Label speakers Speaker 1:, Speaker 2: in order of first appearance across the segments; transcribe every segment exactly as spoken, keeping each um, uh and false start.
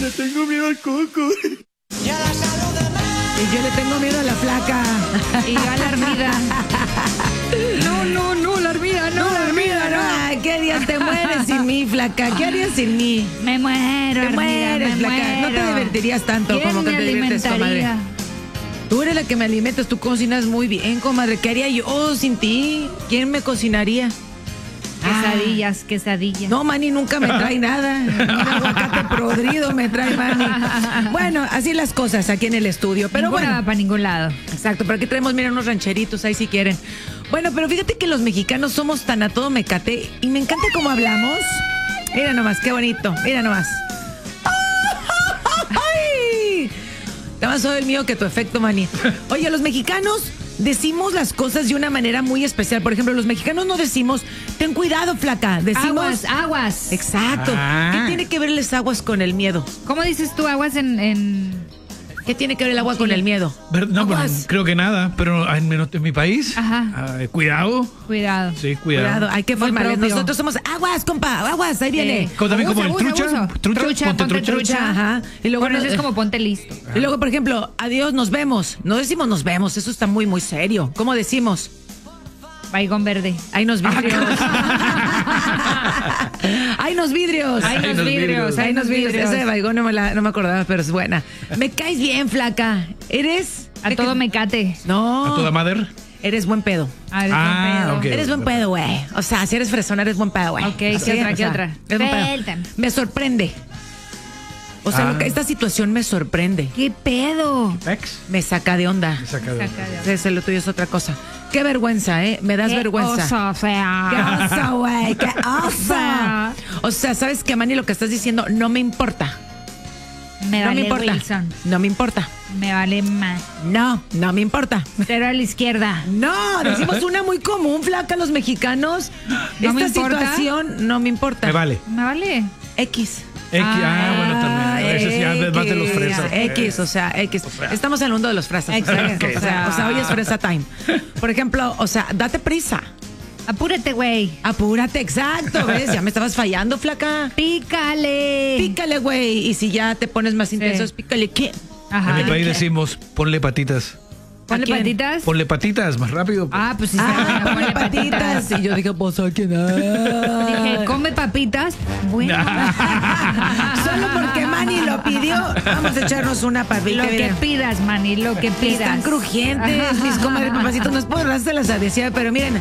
Speaker 1: Le tengo miedo al coco.
Speaker 2: Y yo le tengo miedo a la flaca.
Speaker 3: Y yo a la hormiga.
Speaker 2: No, no, no, la hormiga, no, la hormiga, no. Ay, ¿qué harías? Te mueres sin mí, flaca. ¿Qué harías sin mí?
Speaker 3: Me muero,
Speaker 2: Te
Speaker 3: hormiga,
Speaker 2: mueres,
Speaker 3: me
Speaker 2: flaca.
Speaker 3: muero.
Speaker 2: No te divertirías tanto
Speaker 3: ¿Quién
Speaker 2: como que
Speaker 3: me
Speaker 2: te diviertes, comadre.
Speaker 3: alimentaría?
Speaker 2: Tú eres la que me alimentas, tú cocinas muy bien, comadre. ¿Qué haría yo sin ti? ¿Quién me cocinaría?
Speaker 3: Quesadillas,
Speaker 2: Ah.
Speaker 3: quesadillas.
Speaker 2: No, Manny nunca me trae nada. Un aguacate podrido me trae Manny. Bueno, así las cosas aquí en el estudio. Pero
Speaker 3: Ninguna
Speaker 2: bueno.
Speaker 3: va para ningún lado.
Speaker 2: Exacto, pero aquí traemos, mira, unos rancheritos ahí si quieren. Bueno, pero fíjate que los mexicanos somos tan a todo mecate y me encanta cómo hablamos. Mira nomás, qué bonito. Mira nomás. ¡Ay! Está más suave el mío que tu efecto, Manny. Oye, los mexicanos decimos las cosas de una manera muy especial. Por ejemplo, los mexicanos no decimos, ten cuidado, flaca. Decimos...
Speaker 3: Aguas, aguas.
Speaker 2: Exacto.
Speaker 1: Ah.
Speaker 2: ¿Qué tiene que ver las aguas con el miedo?
Speaker 3: ¿Cómo dices tú aguas en...? en...
Speaker 2: ¿Qué tiene que ver el agua con el miedo?
Speaker 1: Ver- No, pero
Speaker 2: Aguas.
Speaker 1: creo que nada, pero en, mi- en mi país,
Speaker 3: Ajá.
Speaker 1: ah, cuidado.
Speaker 3: Cuidado.
Speaker 1: Sí, cuidado.
Speaker 2: Cuidado, hay que
Speaker 3: Muy
Speaker 2: formales.
Speaker 3: propio.
Speaker 2: Nosotros somos aguas, compa, aguas, ahí viene.
Speaker 1: Como también
Speaker 3: Abusa,
Speaker 1: como el
Speaker 3: abusa,
Speaker 1: trucha,
Speaker 3: abusa.
Speaker 1: trucha,
Speaker 3: Trucha,
Speaker 1: ponte
Speaker 3: ponte
Speaker 1: trucha.
Speaker 3: trucha.
Speaker 2: Ajá. Y luego,
Speaker 3: Bueno, eso es
Speaker 2: no-
Speaker 3: como ponte listo.
Speaker 2: y luego, por ejemplo, adiós, nos vemos. No decimos nos vemos, eso está muy, muy serio. ¿Cómo decimos?
Speaker 3: Baigón verde.
Speaker 2: Hay nos vidrios. Hay nos vidrios.
Speaker 3: Hay
Speaker 1: Ay,
Speaker 3: unos
Speaker 1: los
Speaker 3: vidrios,
Speaker 1: vidrios.
Speaker 3: hay
Speaker 2: Hay
Speaker 3: unos
Speaker 2: nos vidrios.
Speaker 3: vidrios.
Speaker 2: Esa de Baigón no me, la, no me acordaba, pero es buena. Me caes bien, flaca. Eres...
Speaker 3: A todo mecate.
Speaker 2: No.
Speaker 1: A toda madre.
Speaker 2: Eres buen pedo.
Speaker 3: A ver,
Speaker 1: Ah,
Speaker 3: buen pedo.
Speaker 1: ok.
Speaker 2: Eres buen pedo, güey. O sea, si eres fresona, eres buen pedo, güey.
Speaker 3: Ok, ¿qué
Speaker 2: Sí,
Speaker 3: otra,
Speaker 2: o
Speaker 3: qué
Speaker 2: sea,
Speaker 3: otra?
Speaker 2: eres buen pedo.
Speaker 3: Suéltame.
Speaker 2: Me sorprende. O sea,
Speaker 1: Ah.
Speaker 2: lo que- esta situación me sorprende.
Speaker 3: ¿Qué pedo?
Speaker 1: Ex.
Speaker 2: Me saca de onda.
Speaker 1: Me saca de-
Speaker 3: Saca de-
Speaker 2: Ese lo tuyo es otra cosa. Qué vergüenza, ¿eh? Me das
Speaker 3: Qué
Speaker 2: vergüenza.
Speaker 3: oso, fea.
Speaker 2: Qué oso, güey. Qué oso.
Speaker 3: Fea.
Speaker 2: O sea, ¿sabes qué, Manny? Lo que estás diciendo no me importa.
Speaker 3: Me
Speaker 2: No
Speaker 3: vale
Speaker 2: me importa.
Speaker 3: Wilson.
Speaker 2: No me importa.
Speaker 3: Me vale más.
Speaker 2: No, no me importa.
Speaker 3: Cero a la izquierda.
Speaker 2: No, decimos una muy común, flaca, los mexicanos.
Speaker 3: ¿No
Speaker 2: Esta
Speaker 3: me importa?
Speaker 2: situación no me importa.
Speaker 1: Me vale.
Speaker 3: Me vale.
Speaker 2: X.
Speaker 1: X. Ah, bueno, también. Ese sí, ya es más de los
Speaker 2: X,
Speaker 1: fresas.
Speaker 2: X, o sea, X.
Speaker 1: sea.
Speaker 2: Estamos en el mundo de los fresas.
Speaker 3: Exacto.
Speaker 2: O sea, o sea, hoy es fresa time. Por ejemplo, o sea, date prisa.
Speaker 3: Apúrate, güey.
Speaker 2: Apúrate, exacto, ¿ves? Ya me estabas fallando, flaca.
Speaker 3: Pícale.
Speaker 2: Pícale, güey. Y si ya te pones más intenso,
Speaker 3: Sí.
Speaker 2: pícale. ¿Qué?
Speaker 3: Ajá.
Speaker 1: En mi país decimos, ponle patitas.
Speaker 3: Ponle
Speaker 2: ¿A quién?
Speaker 3: patitas.
Speaker 1: Ponle patitas, más rápido. pues.
Speaker 3: Ah, pues sí.
Speaker 2: Ah,
Speaker 3: está bien,
Speaker 2: ponle patitas. Y yo dije, pues, ¿a quién? Ah.
Speaker 3: Dije, come papitas. Bueno.
Speaker 2: Solo porque Manny lo pidió, vamos a echarnos una papita.
Speaker 3: Lo que
Speaker 2: miren.
Speaker 3: pidas, Manny, lo que pidas.
Speaker 2: Están crujientes, mis comadres, papacitos. No es por dárselas a decir, pero miren.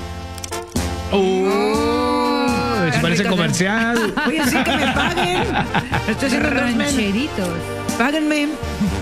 Speaker 1: Oh, eso parece comercial.
Speaker 2: Oye, sí que me paguen. Estoy haciendo dos men.
Speaker 3: Rancheritos.
Speaker 2: Páguenme.